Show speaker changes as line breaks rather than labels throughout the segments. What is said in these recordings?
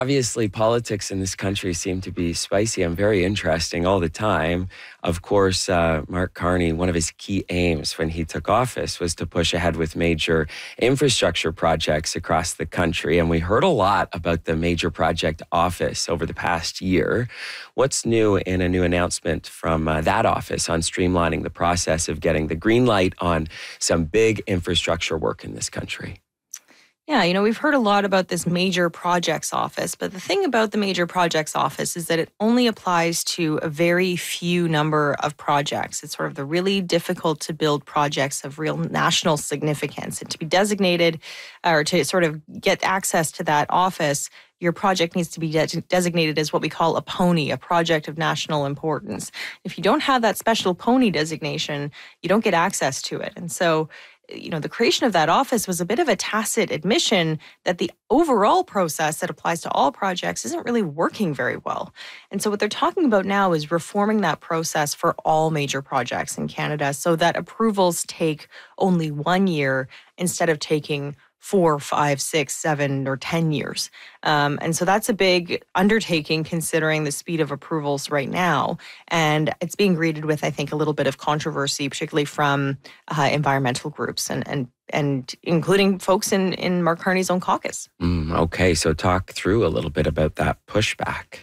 Obviously, politics in this country seem to be spicy and very interesting all the time. Of course, Mark Carney, one of his key aims when he took office was to push ahead with major infrastructure projects across the country. And we heard a lot about the Major Project Office over the past year. What's new in a new announcement from that office on streamlining the process of getting the green light on some big infrastructure work in this country?
Yeah, we've heard a lot about this Major Projects Office, but the thing about the Major Projects Office is that it only applies to a very few number of projects. It's sort of the really difficult to build projects of real national significance. And to be designated or to sort of get access to that office, your project needs to be designated as what we call a PONI, a project of national importance. If you don't have that special PONI designation, you don't get access to it. And so the creation of that office was a bit of a tacit admission that the overall process that applies to all projects isn't really working very well. And so what they're talking about now is reforming that process for all major projects in Canada so that approvals take only 1 year instead of taking 4, 5, 6, 7, or 10 years. And so that's a big undertaking considering the speed of approvals right now. And it's being greeted with, I think, a little bit of controversy, particularly from environmental groups and including folks in Mark Carney's own caucus.
Okay, so talk through a little bit about that pushback.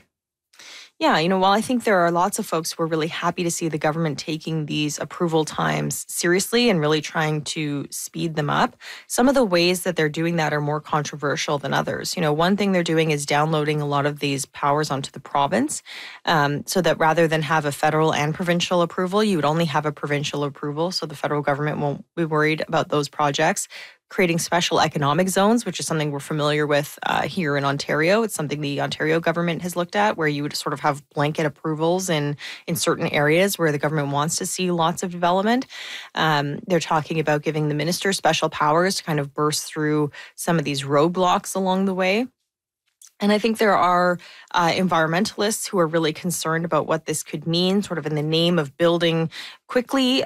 Yeah, while I think there are lots of folks who are really happy to see the government taking these approval times seriously and really trying to speed them up, some of the ways that they're doing that are more controversial than others. One thing they're doing is downloading a lot of these powers onto the province so that rather than have a federal and provincial approval, you would only have a provincial approval. So the federal government won't be worried about those projects. Creating special economic zones, which is something we're familiar with here in Ontario. It's something the Ontario government has looked at, where you would sort of have blanket approvals in certain areas where the government wants to see lots of development. They're talking about giving the minister special powers to kind of burst through some of these roadblocks along the way. And I think there are environmentalists who are really concerned about what this could mean, sort of in the name of building quickly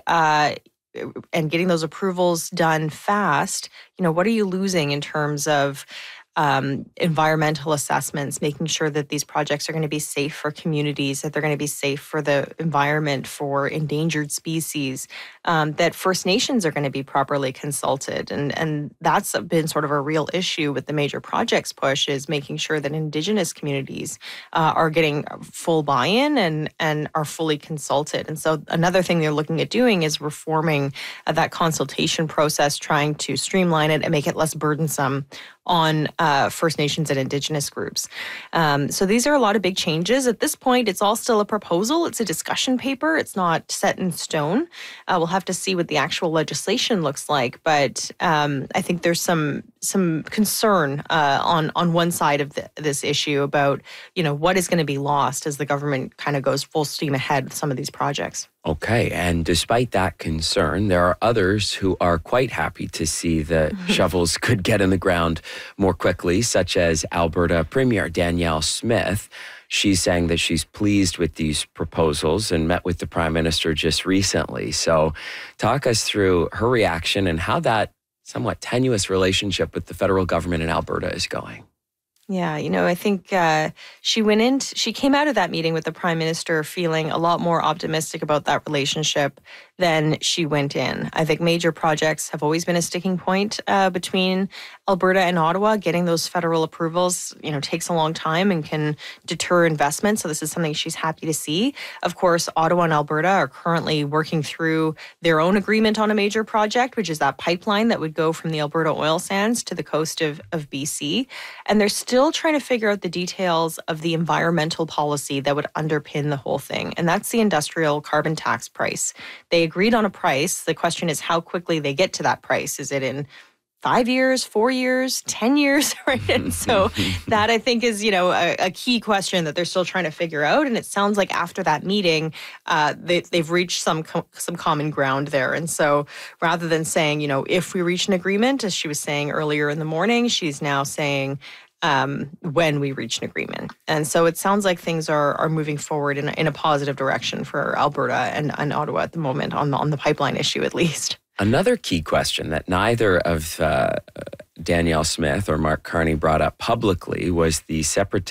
and getting those approvals done fast. What are you losing in terms of environmental assessments, making sure that these projects are going to be safe for communities, that they're going to be safe for the environment, for endangered species, that First Nations are going to be properly consulted. And that's been sort of a real issue with the Major Projects push, is making sure that Indigenous communities are getting full buy-in and are fully consulted. And so another thing they're looking at doing is reforming that consultation process, trying to streamline it and make it less burdensome on First Nations and Indigenous groups. So these are a lot of big changes. At this point, it's all still a proposal. It's a discussion paper. It's not set in stone. We'll have to see what the actual legislation looks like. But I think there's some concern on one side of this issue about, what is going to be lost as the government kind of goes full steam ahead with some of these projects.
Okay, and despite that concern, there are others who are quite happy to see the shovels could get in the ground more quickly, such as Alberta Premier Danielle Smith. She's saying that she's pleased with these proposals and met with the Prime Minister just recently. So talk us through her reaction and how that somewhat tenuous relationship with the federal government in Alberta is going.
Yeah, I think she came out of that meeting with the Prime Minister feeling a lot more optimistic about that relationship than she went in. I think major projects have always been a sticking point between Alberta and Ottawa. Getting those federal approvals, takes a long time and can deter investment. So this is something she's happy to see. Of course, Ottawa and Alberta are currently working through their own agreement on a major project, which is that pipeline that would go from the Alberta oil sands to the coast of BC. And they're still trying to figure out the details of the environmental policy that would underpin the whole thing. And that's the industrial carbon tax price. They agreed on a price. The question is how quickly they get to that price. Is it in 5 years, 4 years, 10 years, right? And so that, I think, is, a key question that they're still trying to figure out. And it sounds like after that meeting, they've reached some common ground there. And so rather than saying, if we reach an agreement, as she was saying earlier in the morning, she's now saying when we reach an agreement. And so it sounds like things are moving forward in a positive direction for Alberta and Ottawa at the moment on the pipeline issue, at least.
Another key question that neither of Danielle Smith or Mark Carney brought up publicly was the